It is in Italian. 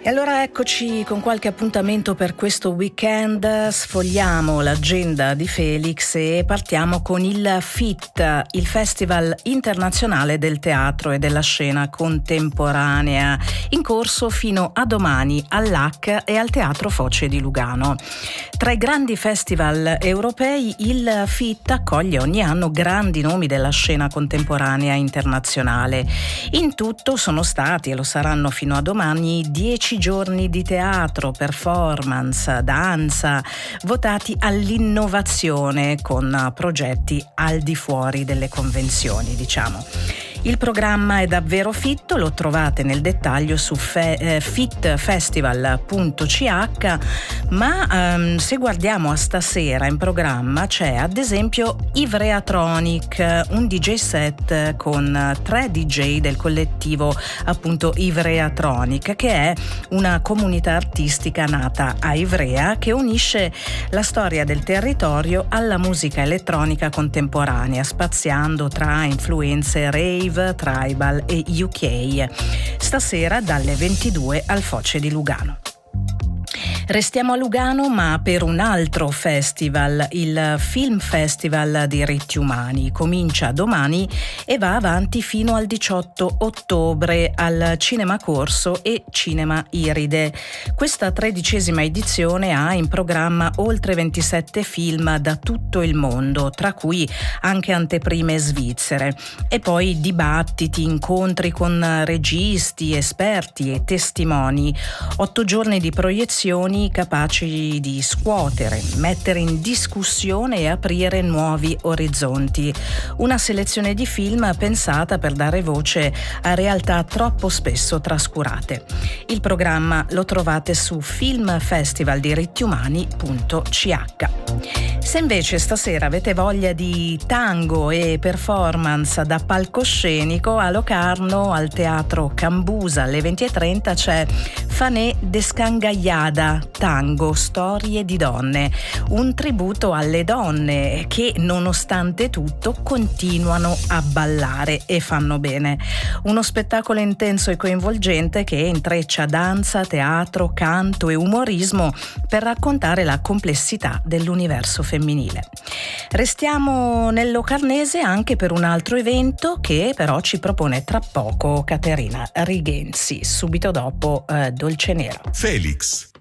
E allora eccoci con qualche appuntamento per questo weekend. Sfogliamo l'agenda di Felix e partiamo con il FIT, il Festival Internazionale del Teatro e della Scena Contemporanea, in corso fino a domani all'AC e al Teatro Foce di Lugano. Tra i grandi festival europei, il FIT accoglie ogni anno grandi nomi della scena contemporanea internazionale. In tutto sono stati, e lo saranno fino a domani, 10 giorni di teatro, performance, danza, votati all'innovazione con progetti al di fuori delle convenzioni, diciamo. Il programma è davvero fitto, lo trovate nel dettaglio su fitfestival.ch, ma se guardiamo a stasera in programma c'è ad esempio Ivreatronic, un DJ set con 3 DJ del collettivo appunto Ivreatronic, che è una comunità artistica nata a Ivrea che unisce la storia del territorio alla musica elettronica contemporanea, spaziando tra influenze rave, tribal e UK. Stasera dalle 22 al Foce di Lugano. Restiamo a Lugano, ma per un altro festival, il Film Festival Diritti Umani. Comincia domani e va avanti fino al 18 ottobre al Cinema Corso e Cinema Iride. Questa 13ª edizione ha in programma oltre 27 film da tutto il mondo, tra cui anche anteprime svizzere, e poi dibattiti, incontri con registi, esperti e testimoni. 8 giorni di proiezioni capaci di scuotere, mettere in discussione e aprire nuovi orizzonti. Una selezione di film pensata per dare voce a realtà troppo spesso trascurate. Il programma lo trovate su filmfestivaldirittiumani.ch. Se invece stasera avete voglia di tango e performance da palcoscenico, a Locarno al Teatro Cambusa alle 20:30 c'è Fanè Descangagliada, tango, storie di donne, un tributo alle donne che nonostante tutto continuano a ballare e fanno bene. Uno spettacolo intenso e coinvolgente che intreccia danza, teatro, canto e umorismo per raccontare la complessità dell'universo femminile. Restiamo nel locarnese anche per un altro evento che però ci propone tra poco Caterina Righenzi, subito dopo Dolce Nera. Felix.